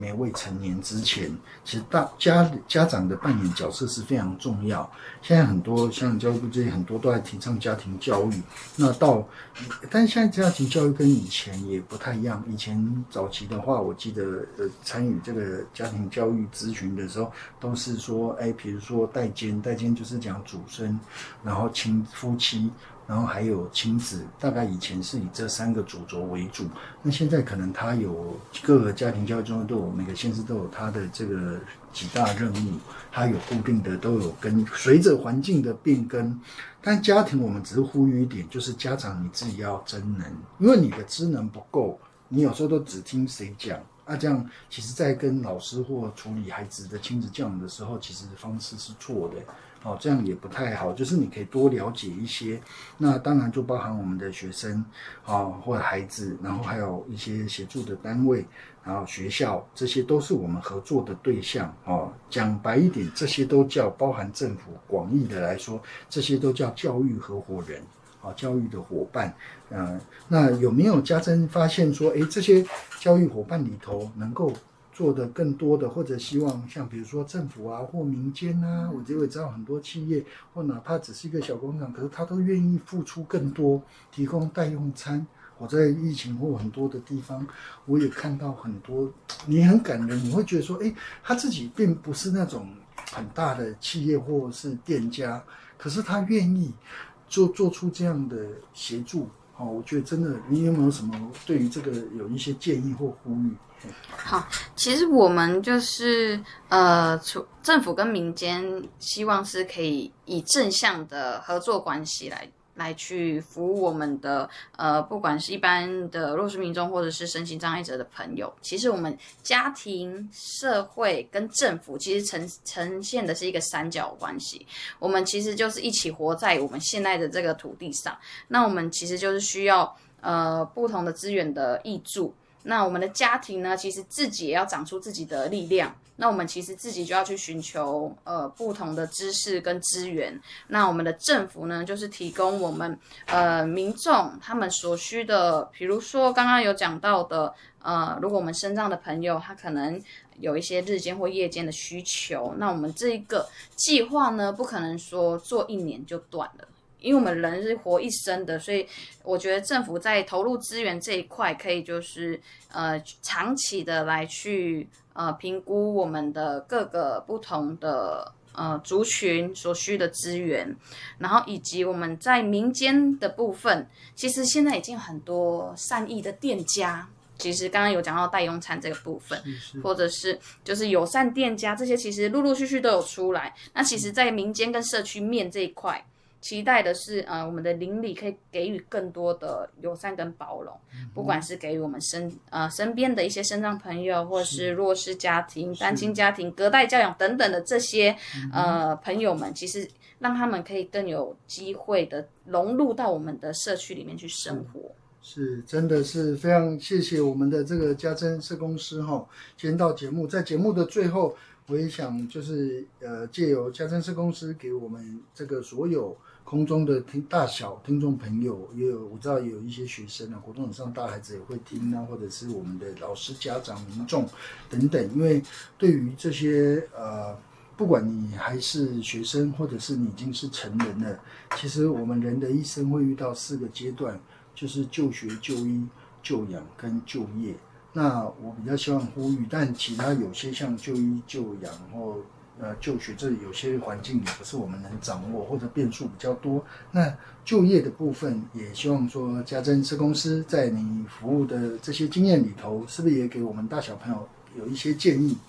没未成年之前，其实家长的扮演角色是非常重要。现在很多像教育部这些很多都在提倡家庭教育，但是现在家庭教育跟以前也不太一样。以前早期的话，我记得参与这个家庭教育咨询的时候，都是说，比如说代监就是讲祖孙，然后夫妻。然后还有亲子，大概以前是以这3个主轴为主。那现在可能它有各个家庭教育中心都有，每个县市都有它的这个几大任务，它有固定的都有随着环境的变更。但家庭我们只是呼吁一点，就是家长你自己要真能，因为你的知能不够，你有时候都只听谁讲。这样其实在跟老师或处理孩子的亲子教养的时候，其实方式是错的。这样也不太好，就是你可以多了解一些，那当然就包含我们的学生或者孩子，然后还有一些协助的单位，然后学校，这些都是我们合作的对象。讲白一点，这些都叫包含政府广义的来说，这些都叫教育合伙人，教育的伙伴。那有没有家珍发现说，这些教育伙伴里头能够做的更多的，或者希望像比如说政府啊或民间啊，我知道很多企业或哪怕只是一个小工厂，可是他都愿意付出更多，提供代用餐。我在疫情或很多的地方，我也看到很多，你很感人，你会觉得说，他自己并不是那种很大的企业或是店家，可是他愿意做出这样的协助。我觉得真的，你有没有什么对于这个有一些建议或呼吁？ 好，其实我们就是政府跟民间希望是可以以正向的合作关系来去服务我们的不管是一般的弱势民众或者是身心障碍者的朋友。其实我们家庭、社会跟政府其实呈现的是一个三角关系，我们其实就是一起活在我们现在的这个土地上。那我们其实就是需要不同的资源的挹注。那我们的家庭呢，其实自己也要长出自己的力量。那我们其实自己就要去寻求不同的知识跟资源。那我们的政府呢，就是提供我们民众他们所需的，比如说刚刚有讲到的如果我们身障的朋友他可能有一些日间或夜间的需求，那我们这一个计划呢，不可能说做1年就断了。因为我们人是活一生的，所以我觉得政府在投入资源这一块，可以就是长期的来去评估我们的各个不同的族群所需的资源，然后以及我们在民间的部分，其实现在已经很多善意的店家。其实刚刚有讲到代用餐这个部分，或者是就是友善店家，这些其实陆陆续续都有出来。那其实在民间跟社区面这一块，期待的是我们的邻里可以给予更多的友善跟包容，不管是给予我们身边的一些身障朋友，或是弱势家庭、单亲家庭、隔代教养等等的这些朋友们，其实让他们可以更有机会的融入到我们的社区里面去生活。 是，真的是非常谢谢我们的这个家珍社工师今天到节目，在节目的最后，我也想就是借由家珍社工师给我们这个所有空中的大小听众朋友，我知道也有一些学生活动上大孩子也会听或者是我们的老师、家长、民众等等，因为对于这些不管你还是学生，或者是你已经是成人了，其实我们人的一生会遇到4个阶段，就是就学、就医、就养跟就业。那我比较希望呼吁，但其他有些像就医、就养或就学，这有些环境也不是我们能掌握，或者变数比较多。那就业的部分，也希望说家珍社工师在你服务的这些经验里头，是不是也给我们大小朋友有一些建议？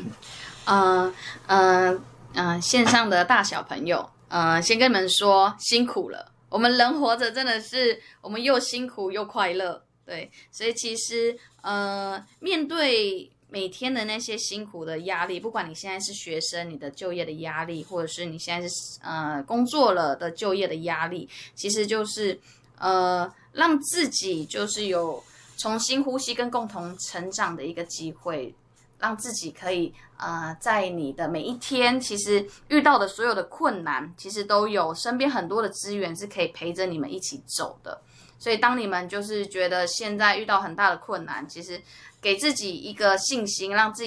线上的大小朋友，先跟你们说辛苦了。我们人活着真的是，我们又辛苦又快乐，对，所以其实面对每天的那些辛苦的压力，不管你现在是学生，你的就业的压力，或者是你现在是工作了的就业的压力，其实就是让自己就是有重新呼吸跟共同成长的一个机会。让自己可以在你的每一天，其实遇到的所有的困难，其实都有身边很多的资源是可以陪着你们一起走的。所以当你们就是觉得现在遇到很大的困难，其实给自己一个信心，让自己